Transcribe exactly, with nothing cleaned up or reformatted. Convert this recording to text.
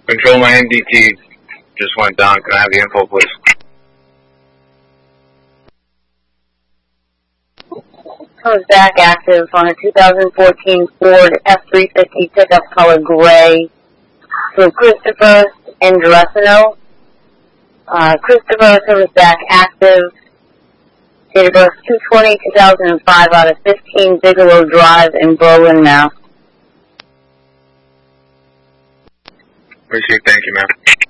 Control, my N D T just went down. Can I have the info, please? Comes back active on a two thousand fourteen Ford F three fifty pickup color gray for Christopher Andresino. Uh, Christopher comes back active. Date of birth two twenty two thousand five out of fifteen Bigelow Drive in Berlin, Mass. Appreciate it. Thank you, ma'am.